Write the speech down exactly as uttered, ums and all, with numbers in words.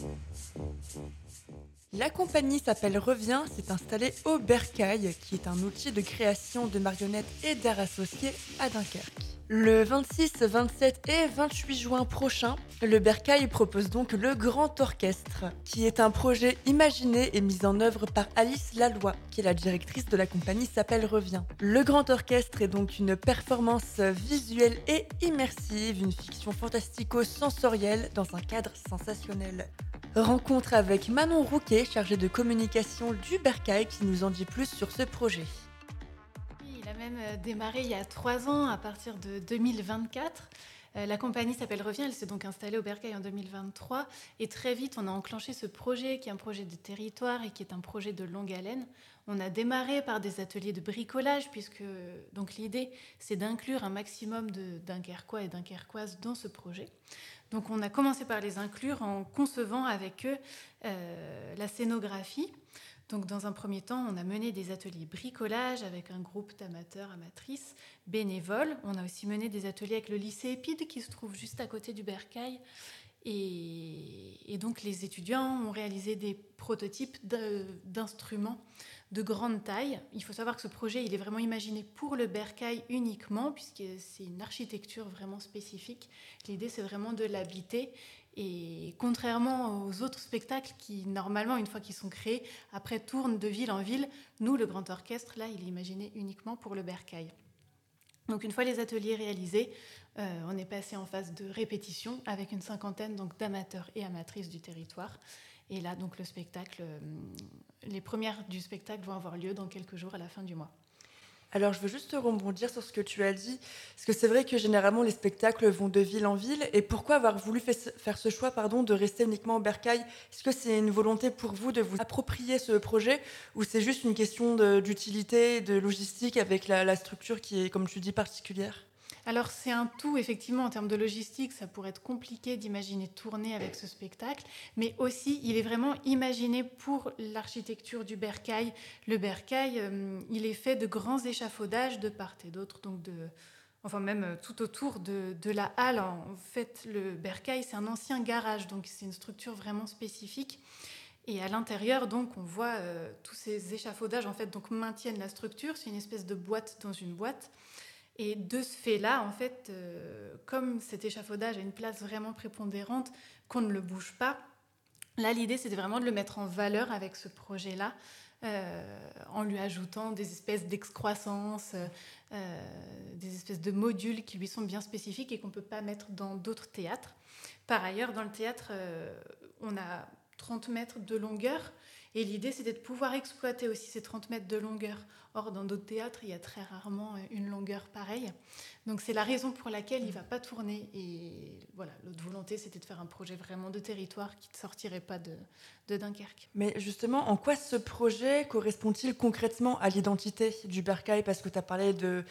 La compagnie s'appelle Revient, s'est installée au Bercail, qui est un outil de création de marionnettes et d'art associés à Dunkerque. Le vingt-six, vingt-sept et vingt-huit juin prochain, le Bercail propose donc le Grand Orchestre, qui est un projet imaginé et mis en œuvre par Alice Laloy, qui est la directrice de la compagnie s'appelle Revient. Le Grand Orchestre est donc une performance visuelle et immersive, une fiction fantastico-sensorielle dans un cadre sensationnel. Rencontre avec Manon Rouquet, chargée de communication du Bercail, qui nous en dit plus sur ce projet. Oui, il a même euh, démarré il y a trois ans, à partir de deux mille vingt-quatre. Euh, la compagnie s'appelle Revient, elle s'est donc installée au Bercail en deux mille vingt-trois. Et très vite, on a enclenché ce projet qui est un projet de territoire et qui est un projet de longue haleine. On a démarré par des ateliers de bricolage, puisque donc l'idée, c'est d'inclure un maximum de Dunkerquois et Dunkerquoises dans ce projet. Donc on a commencé par les inclure en concevant avec eux euh, la scénographie. Donc dans un premier temps, on a mené des ateliers bricolage avec un groupe d'amateurs, amatrices, bénévoles. On a aussi mené des ateliers avec le lycée Épide qui se trouve juste à côté du Bercail. Et, et donc les étudiants ont réalisé des prototypes de, d'instruments de grande taille. Il faut savoir que ce projet, il est vraiment imaginé pour le Bercail uniquement, puisque c'est une architecture vraiment spécifique. L'idée, c'est vraiment de l'habiter. Et contrairement aux autres spectacles qui, normalement, une fois qu'ils sont créés, après tournent de ville en ville, nous, le Grand Orchestre, là, il est imaginé uniquement pour le Bercail. Donc une fois les ateliers réalisés, euh, on est passé en phase de répétition avec une cinquantaine donc, d'amateurs et amatrices du territoire. Et là, donc, le spectacle, euh, les premières du spectacle vont avoir lieu dans quelques jours à la fin du mois. Alors, je veux juste rebondir sur ce que tu as dit, parce que c'est vrai que généralement, les spectacles vont de ville en ville. Et pourquoi avoir voulu faire ce choix pardon, de rester uniquement au Bercail ? Est-ce que c'est une volonté pour vous de vous approprier ce projet, ou c'est juste une question de, d'utilité, de logistique avec la, la structure qui est, comme tu dis, particulière ? Alors c'est un tout, effectivement, en termes de logistique, ça pourrait être compliqué d'imaginer tourner avec ce spectacle, mais aussi il est vraiment imaginé pour l'architecture du Bercail. Le Bercail, euh, il est fait de grands échafaudages de part et d'autre, donc de, enfin même tout autour de, de la halle. En fait, le Bercail, c'est un ancien garage, donc c'est une structure vraiment spécifique. Et à l'intérieur, donc, on voit euh, tous ces échafaudages, en fait, donc maintiennent la structure. C'est une espèce de boîte dans une boîte. Et de ce fait-là, en fait, euh, comme cet échafaudage a une place vraiment prépondérante, qu'on ne le bouge pas, là, l'idée, c'était vraiment de le mettre en valeur avec ce projet-là, euh, en lui ajoutant des espèces d'excroissance, euh, des espèces de modules qui lui sont bien spécifiques et qu'on ne peut pas mettre dans d'autres théâtres. Par ailleurs, dans le théâtre, euh, on a trente mètres de longueur, et l'idée, c'était de pouvoir exploiter aussi ces trente mètres de longueur. Or, dans d'autres théâtres, il y a très rarement une longueur pareille. Donc, c'est la raison pour laquelle il ne va pas tourner. Et voilà, l'autre volonté, c'était de faire un projet vraiment de territoire qui ne sortirait pas de, de Dunkerque. Mais justement, en quoi ce projet correspond-il concrètement à l'identité du Bercail ? Parce que tu as parlé de,